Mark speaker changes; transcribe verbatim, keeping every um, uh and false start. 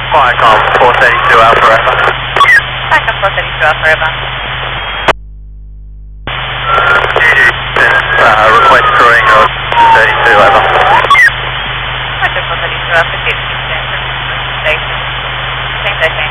Speaker 1: Viacom four thirty-two Alpha Ever.
Speaker 2: Viacom four thirty-two Alpha Ever.
Speaker 1: G D, uh, request crewing of thirty-two Ever.
Speaker 2: Viacom four thirty-two Alpha, G D, station. Same station.